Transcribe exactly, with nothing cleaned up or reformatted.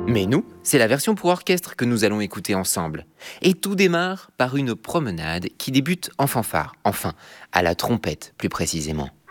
Mais nous, c'est la version pour orchestre que nous allons écouter ensemble. Et tout démarre par une promenade qui débute en fanfare, enfin, à la trompette plus précisément.